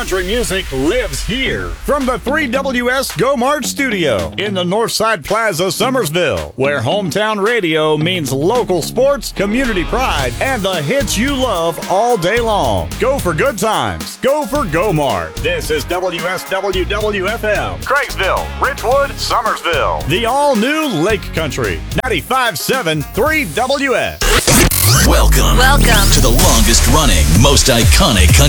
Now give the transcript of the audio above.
country music lives here. From the 3WS Go March studio in the Northside Plaza, Summersville, where hometown radio means local sports, community pride, and the hits you love all day long. Go for good times. Go for Go March. This is WSWWFM, Craigsville, Richwood, Summersville. The all-new Lake Country, 95.7 3WS. Welcome to the longest running, most iconic country